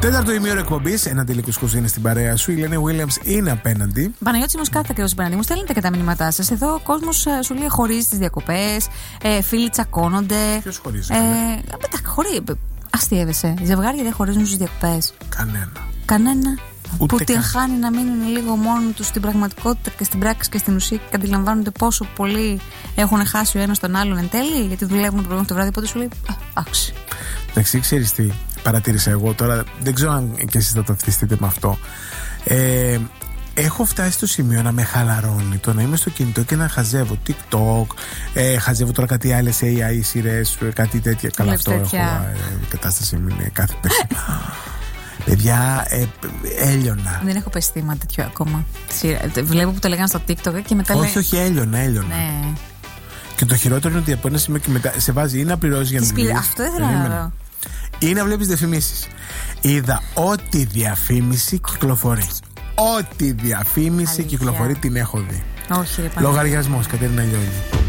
Τέταρτο ημίωρο εκπομπής, ένα τελικό είναι στην παρέα σου. Η Λένε Williams είναι απέναντι. Παναγιώτης Μοσχάτης ακριβώς απέναντι μου. Στέλνετε και τα μηνύματά σας. Εδώ ο κόσμος σου λέει χωρίζει τις διακοπές. Φίλοι τσακώνονται. Ποιος χωρίζει? Αστείευεσαι. Ζευγάρια δεν χωρίζουν στις διακοπές. Κανένα. Ούτε που την χάνει να μείνουν λίγο μόνοι τους στην πραγματικότητα και στην πράξη και στην ουσία και αντιλαμβάνονται πόσο πολύ έχουν χάσει ο ένας τον άλλον εν τέλει, γιατί δουλεύουν το βράδυ. Οπότε σου λέει άξι. Εντάξει, ξέρεις τι παρατήρησα εγώ τώρα, δεν ξέρω αν και εσείς θα ταυτιστείτε με αυτό. Έχω φτάσει στο σημείο να με χαλαρώνει το να είμαι στο κινητό και να χαζεύω TikTok, χαζεύω τώρα κάτι άλλες AI σειρές, κάτι τέτοια. Καλά, αυτό έχω κατάσταση με κάθε πέστη. Παιδιά, έλειωνα. Δεν έχω πέσει θύμα τέτοιο ακόμα. Βλέπω που το λέγανε στο TikTok και μετά. Όχι, έλειωνα. Ναι. Και το χειρότερο είναι ότι από ένα σημείο και μετά σε βάζει ή να πληρώσεις για να μιλήσεις. Αυτό δεν θέλω να δω. Ή να βλέπεις διαφημίσεις. Είδα ό,τι διαφήμιση κυκλοφορεί. Ό,τι διαφήμιση κυκλοφορεί την έχω δει. Όχι, λογαριασμός, Κατερίνα Λιώγη.